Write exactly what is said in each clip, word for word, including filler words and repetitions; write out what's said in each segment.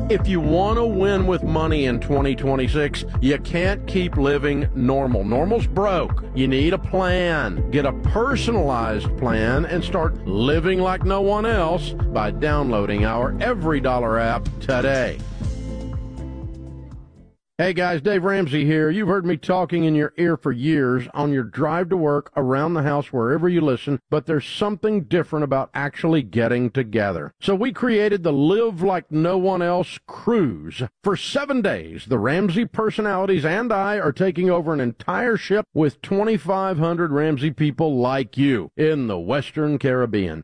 If you want to win with money in twenty twenty-six, you can't keep living normal. Normal's broke. You need a plan. Get a personalized plan and start living like no one else by downloading our Every Dollar app today. Hey guys, Dave Ramsey here. You've heard me talking in your ear for years on your drive to work, around the house, wherever you listen, but there's something different about actually getting together. So we created the Live Like No One Else cruise. For seven days, the Ramsey personalities and I are taking over an entire ship with twenty-five hundred Ramsey people like you in the Western Caribbean.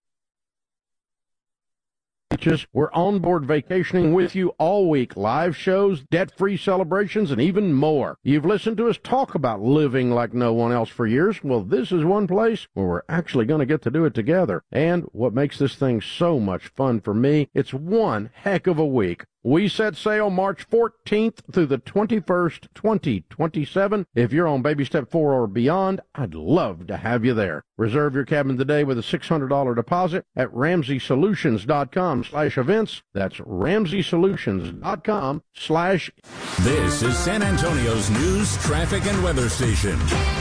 We're on board vacationing with you all week. Live shows, debt-free celebrations, and even more. You've listened to us talk about living like no one else for years. Well, this is one place where we're actually going to get to do it together. And what makes this thing so much fun for me, it's one heck of a week. We set sail March fourteenth through the twenty-first, twenty twenty-seven. If you're on baby step four or beyond, I'd love to have you there. Reserve your cabin today with a six hundred dollars deposit at ramsey solutions dot com slash events. That's ramsey solutions dot com slash. This is San Antonio's news, traffic, and weather station.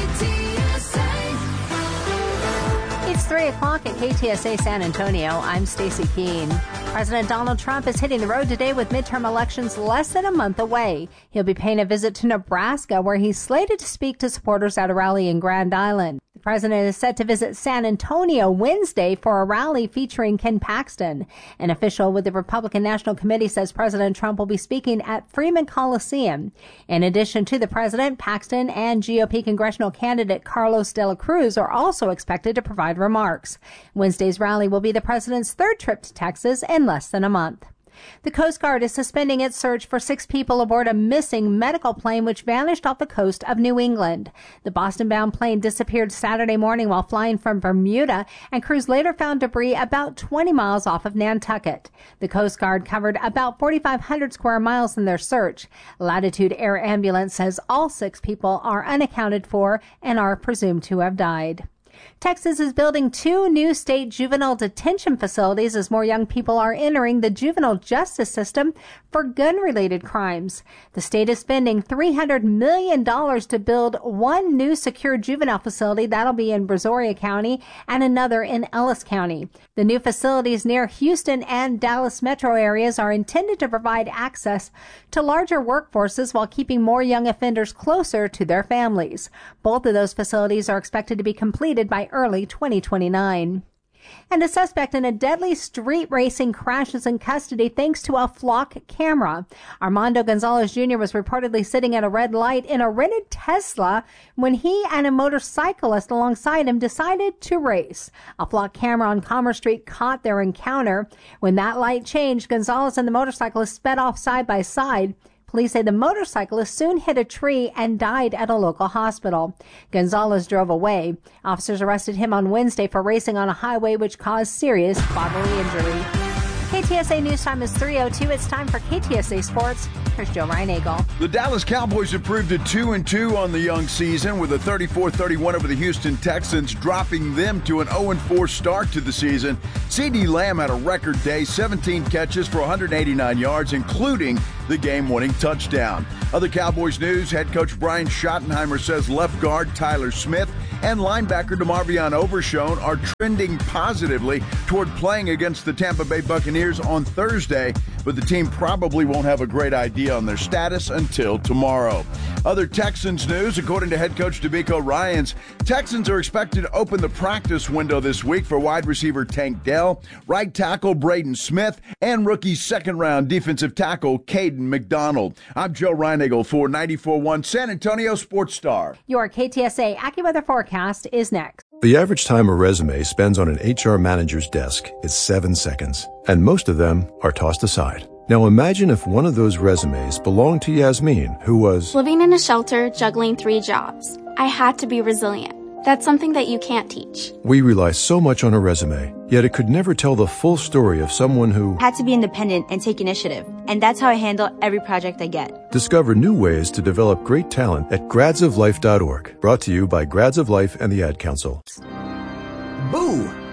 It's three o'clock at K T S A San Antonio. I'm Stacy Keene. President Donald Trump is hitting the road today with midterm elections less than a month away. He'll be paying a visit to Nebraska, where he's slated to speak to supporters at a rally in Grand Island. The president is set to visit San Antonio Wednesday for a rally featuring Ken Paxton. An official with the Republican National Committee says President Trump will be speaking at Freeman Coliseum. In addition to the president, Paxton and G O P congressional candidate Carlos de la Cruz are also expected to provide remarks. Wednesday's rally will be the president's third trip to Texas in less than a month. The Coast Guard is suspending its search for six people aboard a missing medical plane which vanished off the coast of New England. The Boston-bound plane disappeared Saturday morning while flying from Bermuda, and crews later found debris about twenty miles off of Nantucket. The Coast Guard covered about forty-five hundred square miles in their search. Latitude Air Ambulance says all six people are unaccounted for and are presumed to have died. Texas is building two new state juvenile detention facilities as more young people are entering the juvenile justice system for gun-related crimes. The state is spending three hundred million dollars to build one new secure juvenile facility that'll be in Brazoria County and another in Ellis County. The new facilities near Houston and Dallas metro areas are intended to provide access to larger workforces while keeping more young offenders closer to their families. Both of those facilities are expected to be completed by early twenty twenty-nine. And a suspect in a deadly street racing crash is in custody thanks to a flock camera. Armando Gonzalez Junior was reportedly sitting at a red light in a rented Tesla when he and a motorcyclist alongside him decided to race. A flock camera on Commerce Street caught their encounter. When that light changed, Gonzalez and the motorcyclist sped off side by side. Police say the motorcyclist soon hit a tree and died at a local hospital. Gonzalez drove away. Officers arrested him on Wednesday for racing on a highway which caused serious bodily injury. K T S A News Time is three oh two. It's time for K T S A Sports. Here's Joe Reinagle. The Dallas Cowboys improved to two and two on the young season with a thirty-four thirty-one over the Houston Texans, dropping them to an oh and four start to the season. CeeDee Lamb had a record day, seventeen catches for one hundred eighty-nine yards, including the game-winning touchdown. Other Cowboys news, head coach Brian Schottenheimer says left guard Tyler Smith and linebacker DeMarvion Overshown are trending positively toward playing against the Tampa Bay Buccaneers on Thursday, but the team probably won't have a great idea on their status until tomorrow. Other Texans news, according to head coach DeMeco Ryans, Texans are expected to open the practice window this week for wide receiver Tank Dell, right tackle Braden Smith, and rookie second-round defensive tackle Caden McDonald. I'm Joe Reinagle for ninety-four point one San Antonio Sports Star. Your K T S A AccuWeather forecast is next. The average time a resume spends on an H R manager's desk is seven seconds, and most of them are tossed aside. Now imagine if one of those resumes belonged to Yasmin, who was living in a shelter, juggling three jobs. I had to be resilient. That's something that you can't teach. We rely so much on a resume, yet it could never tell the full story of someone who had to be independent and take initiative. And that's how I handle every project I get. Discover new ways to develop great talent at grads of life dot org. Brought to you by Grads of Life and the Ad Council. Boo! I'm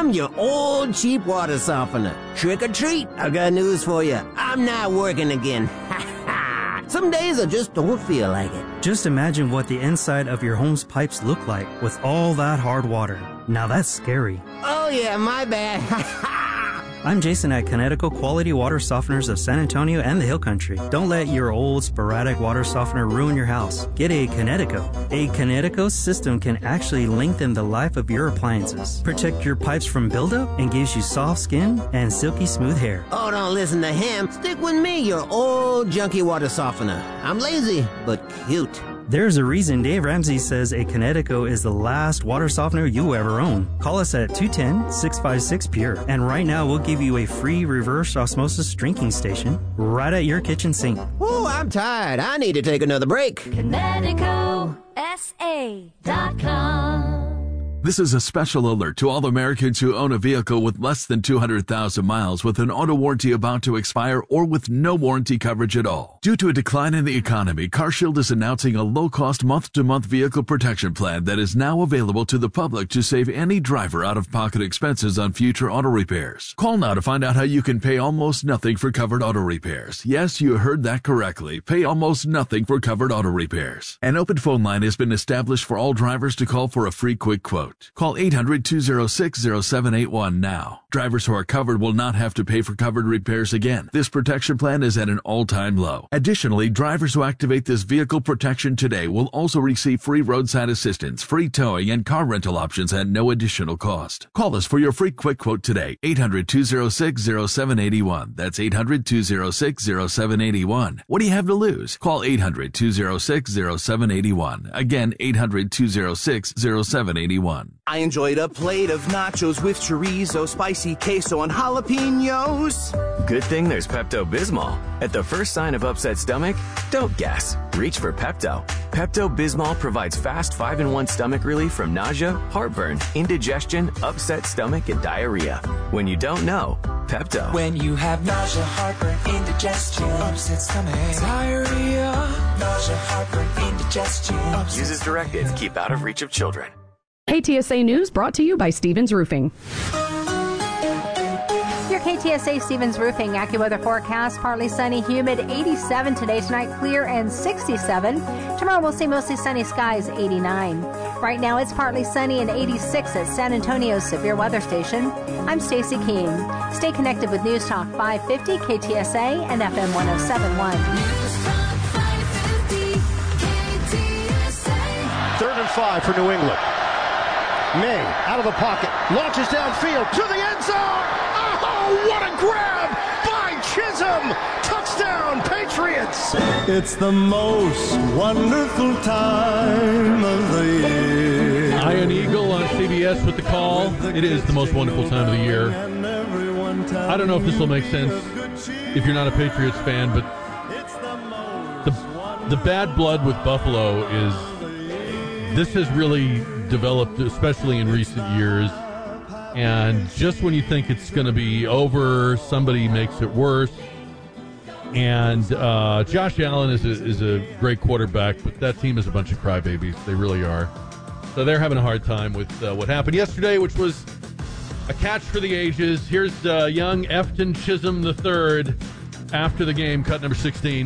I'm your old cheap water softener. Trick or treat, I got news for you. I'm not working again. Some days I just don't feel like it. Just imagine what the inside of your home's pipes look like with all that hard water. Now that's scary. Oh yeah, my bad. I'm Jason at Connecticut Quality Water Softeners of San Antonio and the Hill Country. Don't let your old sporadic water softener ruin your house. Get a Connecticut. A Connecticut system can actually lengthen the life of your appliances, protect your pipes from buildup, and gives you soft skin and silky smooth hair. Oh, don't listen to him. Stick with me, your old junky water softener. I'm lazy, but cute. There's a reason Dave Ramsey says a Connecticut is the last water softener you ever own. Call us at two one zero, six five six, P U R E. And right now, we'll give you a free reverse osmosis drinking station right at your kitchen sink. Ooh, I'm tired. I need to take another break. Connecticut S A dot com. This is a special alert to all Americans who own a vehicle with less than two hundred thousand miles with an auto warranty about to expire or with no warranty coverage at all. Due to a decline in the economy, CarShield is announcing a low-cost month-to-month vehicle protection plan that is now available to the public to save any driver out-of-pocket expenses on future auto repairs. Call now to find out how you can pay almost nothing for covered auto repairs. Yes, you heard that correctly. Pay almost nothing for covered auto repairs. An open phone line has been established for all drivers to call for a free quick quote. Call eight hundred, two oh six, oh seven eight one now. Drivers who are covered will not have to pay for covered repairs again. This protection plan is at an all-time low. Additionally, drivers who activate this vehicle protection today will also receive free roadside assistance, free towing, and car rental options at no additional cost. Call us for your free quick quote today. eight hundred, two oh six, oh seven eight one. That's eight hundred, two oh six, oh seven eight one. What do you have to lose? Call eight hundred, two oh six, oh seven eight one. Again, eight hundred, two oh six, oh seven eight one. I enjoyed a plate of nachos with chorizo, spicy queso, and jalapenos. Good thing there's Pepto-Bismol. At the first sign of upset stomach, don't guess. Reach for Pepto. Pepto-Bismol provides fast five in one stomach relief from nausea, heartburn, indigestion, upset stomach, and diarrhea. When you don't know, Pepto. When you have nausea, heartburn, indigestion, upset stomach, diarrhea, nausea, heartburn, indigestion. Upset Use as directed. Keep out of reach of children. K T S A News brought to you by Stevens Roofing. Your K T S A Stevens Roofing AccuWeather forecast: partly sunny, humid, eighty-seven today, tonight clear and sixty-seven. Tomorrow we'll see mostly sunny skies, eighty-nine. Right now it's partly sunny and eighty-six at San Antonio's Severe Weather Station. I'm Stacy Keene. Stay connected with News Talk five fifty, K T S A, and F M one oh seven point one. Third and five for New England. May, out of the pocket, launches downfield to the end zone. Oh, what a grab by Chisholm. Touchdown, Patriots. It's the most wonderful time of the year. Iron Eagle on C B S with the call. It is the most wonderful time of the year. I don't know if this will make sense if you're not a Patriots fan, but the, the bad blood with Buffalo is, this has really developed, especially in recent years, and just when you think it's going to be over, somebody makes it worse. And uh, Josh Allen is a, is a great quarterback, but that team is a bunch of crybabies. They really are. So they're having a hard time with uh, what happened yesterday, which was a catch for the ages. Here's uh, young Efton Chisholm the third after the game, cut number sixteen.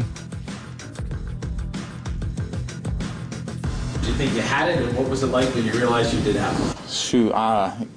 Did you think you had it, and what was it like when you realized you did have it? Shoot, uh,